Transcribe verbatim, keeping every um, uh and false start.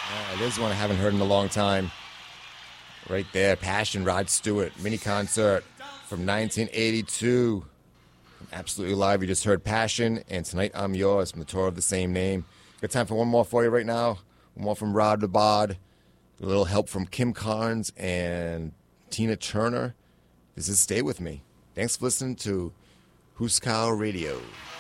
Yeah, there's one I haven't heard in a long time. Right there, Passion, Rod Stewart, mini concert from nineteen eighty-two. Absolutely live. You just heard Passion, and Tonight I'm Yours from the tour of the same name. Got time for one more for you right now. One more from Rod the Bod. A little help from Kim Carnes and Tina Turner. This is Stay With Me. Thanks for listening to Huskau Radio.